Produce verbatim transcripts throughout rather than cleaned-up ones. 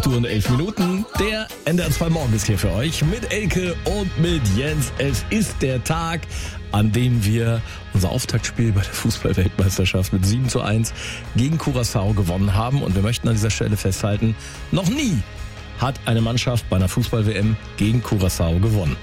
acht Uhr und elf Minuten. Der N D R zwei Morgen ist hier für euch mit Elke und mit Jens. Es ist der Tag, an dem wir unser Auftaktspiel bei der Fußball-Weltmeisterschaft mit sieben zu eins gegen Curaçao gewonnen haben. Und wir möchten an dieser Stelle festhalten, noch nie hat eine Mannschaft bei einer Fußball-W M gegen Curaçao gewonnen.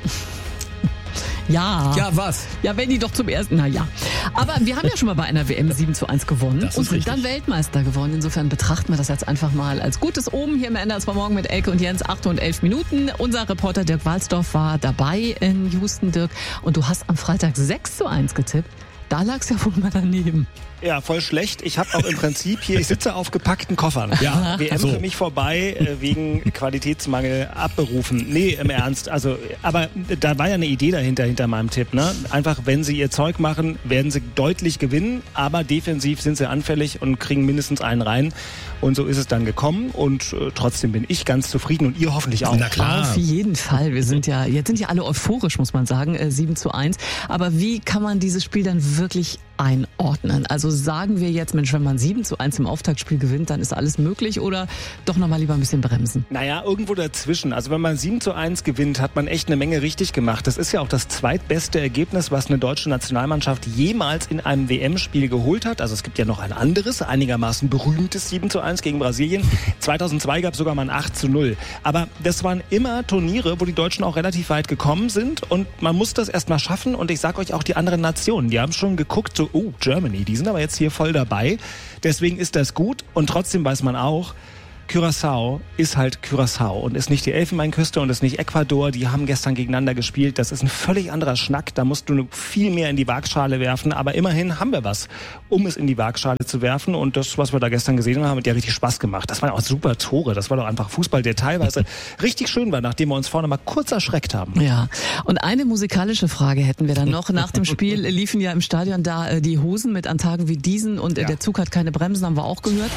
Ja. Ja, was? Ja, wenn die doch zum ersten, na ja. Aber wir haben ja schon mal bei einer W M sieben zu eins gewonnen und sind richtig. dann Weltmeister geworden. Insofern betrachten wir das jetzt einfach mal als gutes Omen hier im N D R zwei Morgen mit Elke und Jens, acht und elf Minuten. Unser Reporter Dirk Walsdorf war dabei in Houston, Dirk. Und du hast am Freitag sechs zu eins getippt. Da lag's ja wohl mal daneben. Ja, voll schlecht. Ich habe auch im Prinzip hier, ich sitze auf gepackten Koffern. Ja, W M so. für mich vorbei, äh, wegen Qualitätsmangel abberufen. Nee, im Ernst. Also, aber da war ja eine Idee dahinter, hinter meinem Tipp, ne? Einfach, wenn sie ihr Zeug machen, werden sie deutlich gewinnen, aber defensiv sind sie anfällig und kriegen mindestens einen rein. Und so ist es dann gekommen und äh, trotzdem bin ich ganz zufrieden und ihr hoffentlich auch. Na klar. Auf jeden Fall. Wir sind ja, jetzt sind ja alle euphorisch, muss man sagen, äh, sieben zu eins. Aber wie kann man dieses Spiel dann wirklich einordnen? Also sagen wir jetzt, Mensch, wenn man sieben zu eins im Auftaktspiel gewinnt, dann ist alles möglich oder doch nochmal lieber ein bisschen bremsen? Naja, irgendwo dazwischen. Also wenn man sieben zu eins gewinnt, hat man echt eine Menge richtig gemacht. Das ist ja auch das zweitbeste Ergebnis, was eine deutsche Nationalmannschaft jemals in einem W M-Spiel geholt hat. Also es gibt ja noch ein anderes, einigermaßen berühmtes sieben zu eins gegen Brasilien. zweitausendzwei gab es sogar mal ein acht zu null. Aber das waren immer Turniere, wo die Deutschen auch relativ weit gekommen sind und man muss das erst mal schaffen. Und ich sage euch auch, die anderen Nationen, die haben schon geguckt, so, oh, Germany, die sind aber jetzt hier voll dabei. Deswegen ist das gut und trotzdem weiß man auch, Curaçao ist halt Curaçao und ist nicht die Elfenbeinküste und ist nicht Ecuador. Die haben gestern gegeneinander gespielt. Das ist ein völlig anderer Schnack. Da musst du viel mehr in die Waagschale werfen. Aber immerhin haben wir was, um es in die Waagschale zu werfen. Und das, was wir da gestern gesehen haben, hat ja richtig Spaß gemacht. Das waren auch super Tore. Das war doch einfach Fußball, der teilweise richtig schön war, nachdem wir uns vorne mal kurz erschreckt haben. Ja, und eine musikalische Frage hätten wir dann noch. Nach dem Spiel liefen ja im Stadion da äh, die Hosen mit An Tagen wie diesen und äh, Ja. der Zug hat keine Bremsen, haben wir auch gehört.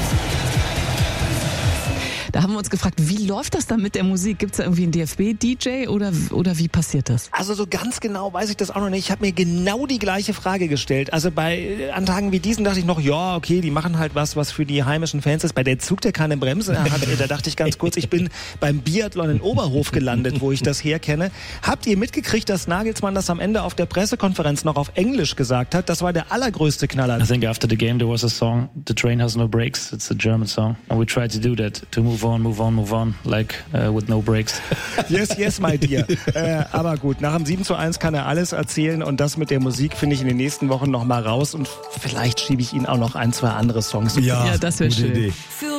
Da haben wir uns gefragt, wie läuft das dann mit der Musik? Gibt es da irgendwie einen D F B-D J oder, oder wie passiert das? Also so ganz genau weiß ich das auch noch nicht. Ich habe mir genau die gleiche Frage gestellt. Also bei an Tagen wie diesen dachte ich noch, ja, okay, die machen halt was, was für die heimischen Fans ist. Bei der Zug, der keine Bremse hat, da dachte ich ganz kurz, ich bin beim Biathlon in Oberhof gelandet, wo ich das herkenne. Habt ihr mitgekriegt, dass Nagelsmann das am Ende auf der Pressekonferenz noch auf Englisch gesagt hat? Das war der allergrößte Knaller. I think after the game there was a song, The Train Has No Brakes. It's a German song. And we tried to do that, to move on, move on, move on, like uh, with no brakes. Yes, yes, my dear. äh, aber gut, nach dem sieben zu eins kann er alles erzählen und das mit der Musik finde ich in den nächsten Wochen noch mal raus und vielleicht schiebe ich ihn auch noch ein, zwei andere Songs. Ja, das wäre gute schön. Idee.